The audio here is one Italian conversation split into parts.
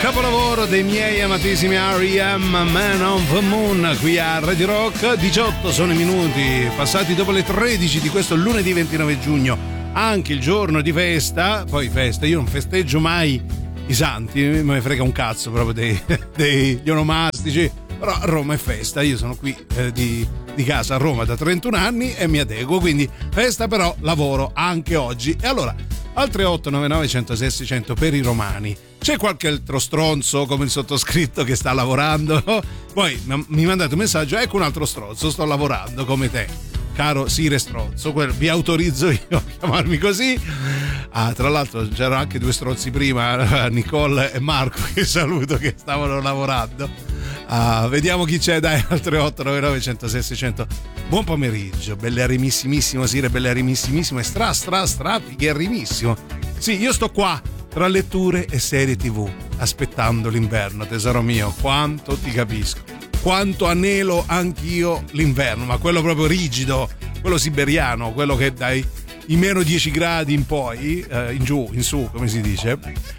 capolavoro dei miei amatissimi R.E.M. Man on the Moon qui a Radio Rock. 18 sono i minuti passati dopo le 13 di questo lunedì 29 giugno, anche il giorno di festa. Poi festa, io non festeggio mai i santi, mi frega un cazzo proprio degli onomastici, però a Roma è festa, io sono qui di casa a Roma da 31 anni e mi adeguo, quindi festa, però lavoro anche oggi. E allora al 3899 106 600 per i romani. C'è qualche altro stronzo come il sottoscritto che sta lavorando? Poi mi mandate un messaggio: ecco un altro stronzo, sto lavorando come te, caro Sire Stronzo. Vi autorizzo io a chiamarmi così. Tra l'altro c'erano anche due stronzi prima, Nicole e Marco, che saluto, che stavano lavorando. Vediamo chi c'è, dai, al 3899 106 600. Buon pomeriggio, bellearimissimissimo Sire, bellearimissimissimo e stra figherimissimo. Sì, io sto qua tra letture e serie TV aspettando l'inverno, tesoro mio. Quanto ti capisco, quanto anelo anch'io l'inverno, ma quello proprio rigido, quello siberiano, quello che dai i meno 10 gradi in poi, in giù, in su, come si dice.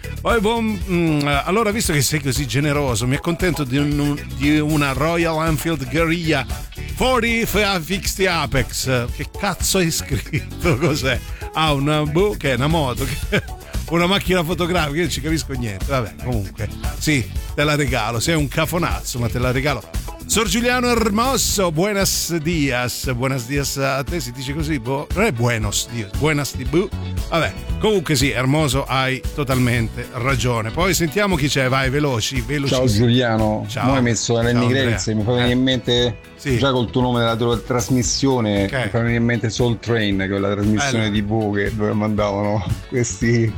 Poi allora, visto che sei così generoso, mi accontento di una Royal Enfield Guerrilla 40 Fixed Apex. Che cazzo hai scritto? Cos'è? Che è una moto, una macchina fotografica, io non ci capisco niente. Vabbè, comunque, sì, te la regalo. Sei un cafonazzo, ma te la regalo. Sor Giuliano Hermoso, buenos dias a te, si dice così, non è buenos dias, buenas di bu. Vabbè, comunque sì, Hermoso, hai totalmente ragione. Poi sentiamo chi c'è, vai, veloci. Ciao Giuliano, ciao. Hai messo Lenny Kravitz, mi fa venire in mente, sì, già col tuo nome della tua trasmissione, okay, mi fa venire in mente Soul Train, che è la trasmissione TV dove mandavano questi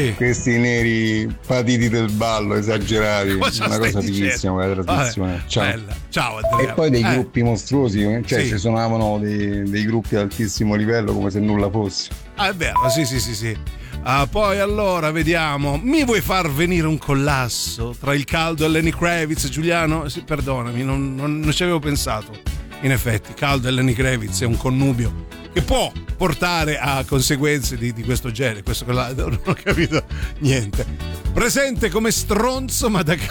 neri patiti del ballo esagerati, una cosa fighissima quella trasmissione. Ciao. Bella. Ciao Andrea. E poi dei gruppi mostruosi, cioè sì, ci suonavano dei gruppi ad altissimo livello come se nulla fosse. È vero, sì. Poi allora vediamo, mi vuoi far venire un collasso tra il caldo e Lenny Kravitz, Giuliano? Sì, perdonami, non ci avevo pensato. In effetti, caldo e Lenny Kravitz è un connubio che può portare a conseguenze di questo genere. Questo non ho capito niente. Presente come stronzo ma da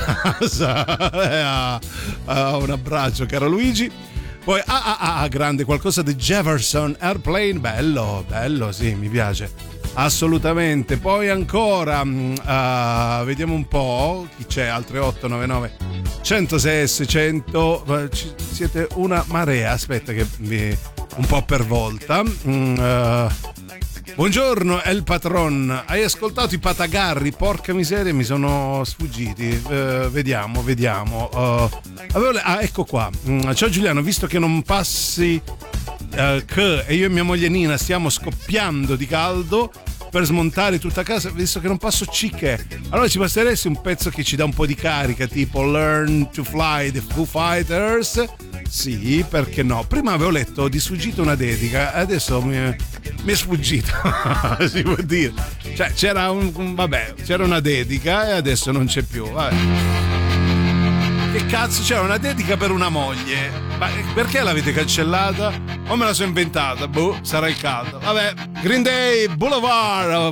casa. Un abbraccio, caro Luigi. Poi grande, qualcosa di Jefferson Airplane, bello, sì, mi piace assolutamente. Poi ancora vediamo un po' chi c'è al 3899 106 600. Siete una marea, aspetta che un po' per volta. Buongiorno El Patron, hai ascoltato i Patagarri? Porca miseria, mi sono sfuggiti. Vediamo. Ecco qua. Ciao Giuliano, visto che non passi che io e mia moglie Nina stiamo scoppiando di caldo per smontare tutta casa, visto che non passo cicche, allora ci passeresti un pezzo che ci dà un po' di carica, tipo Learn to Fly the Foo Fighters? Sì, perché no? Prima avevo letto di sfuggito una dedica, adesso mi è sfuggita. Si può dire, cioè c'era una dedica e adesso non c'è più. Vabbè. Che cazzo, c'era una dedica per una moglie, ma perché l'avete cancellata? O me la sono inventata? Sarà il caldo. Vabbè, Green Day Boulevard